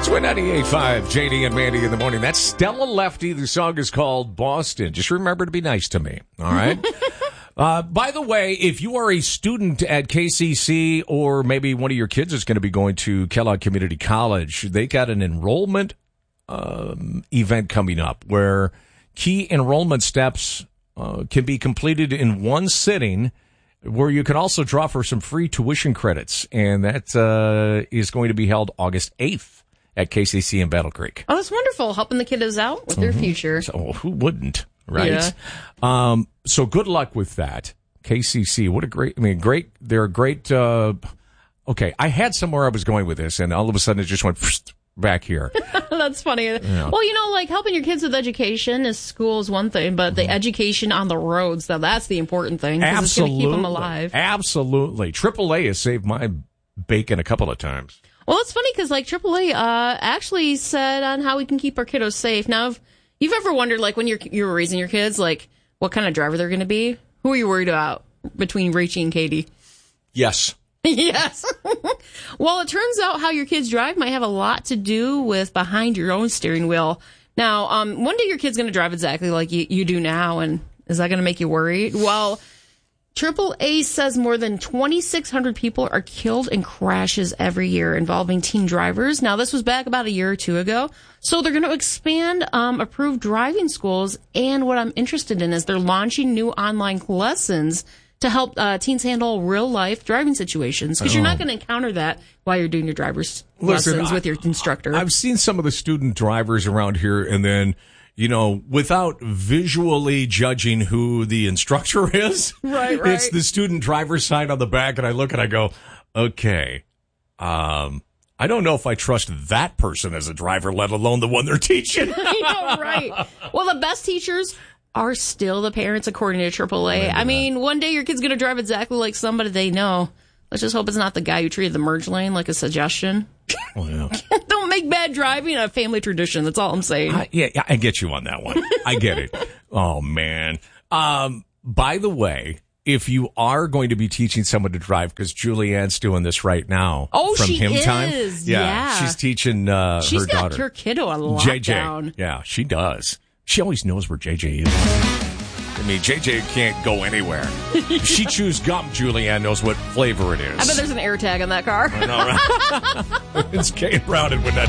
Twin 98.5, JD and Mandy in the morning. That's Stella Lefty. The song is called Boston. Just remember to be nice to me, all right? By the way, if you are a student at KCC or maybe one of your kids is going to be going to Kellogg Community College, they got an enrollment event coming up where key enrollment steps can be completed in one sitting, where you can also draw for some free tuition credits. And that is going to be held August 8th at KCC in Battle Creek. Oh, that's wonderful. Helping the kiddos out with their future. So who wouldn't, right? Yeah. So good luck with that. KCC, what a great, they're a great, okay, I had somewhere I was going with this, and all of a sudden it just went back here. That's funny. Yeah. Well, like helping your kids with education is school is one thing, but the education on the roads, that's the important thing. Absolutely. It's going to keep them alive. Absolutely. AAA has saved my bacon a couple of times. Well, it's funny because AAA actually said on how we can keep our kiddos safe. Now, if you've ever wondered, when you were raising your kids, what kind of driver they're going to be, who are you worried about between Rachie and Katie? Yes. Yes. Well, it turns out how your kids drive might have a lot to do with behind your own steering wheel. Now, one day your kid's going to drive exactly like you do now, and is that going to make you worried? Well, AAA says more than 2,600 people are killed in crashes every year involving teen drivers. Now, this was back about a year or two ago. So they're going to expand approved driving schools. And what I'm interested in is they're launching new online lessons to help teens handle real-life driving situations. Because you're not going to encounter that while you're doing your driver's lessons with your instructor. I've seen some of the student drivers around here, and then, without visually judging who the instructor is, right. It's the student driver's sign on the back, and I look and I go, okay, I don't know if I trust that person as a driver, let alone the one they're teaching. Right. Well, the best teachers are still the parents, according to AAA. One day your kid's going to drive exactly like somebody they know. Let's just hope it's not the guy who treated the merge lane like a suggestion. Well, yeah. Don't make bad driving a family tradition. That's all I'm saying. I get you on that one. I get it. Oh, man. By the way, if you are going to be teaching someone to drive, because Julianne's doing this right now. Oh, from she Hymn is. Time. Yeah. She's teaching her daughter. She's got her kiddo on lockdown. JJ. Yeah, she does. She always knows where JJ is. JJ can't go anywhere. If she chews gum, Julianne knows what flavor it is. I bet there's an air tag on that car. I know, right? It's Kate Brown and Winnet.